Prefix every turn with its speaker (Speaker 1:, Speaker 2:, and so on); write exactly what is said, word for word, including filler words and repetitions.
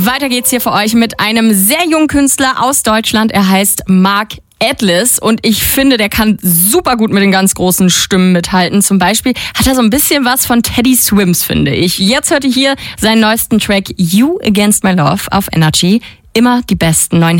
Speaker 1: Weiter geht's hier für euch mit einem sehr jungen Künstler aus Deutschland. Er heißt Mark Atlas und ich finde, der kann super gut mit den ganz großen Stimmen mithalten. Zum Beispiel hat er so ein bisschen was von Teddy Swims, finde ich. Jetzt hört ihr hier seinen neuesten Track You Against My Love auf Energy. Immer die besten neuen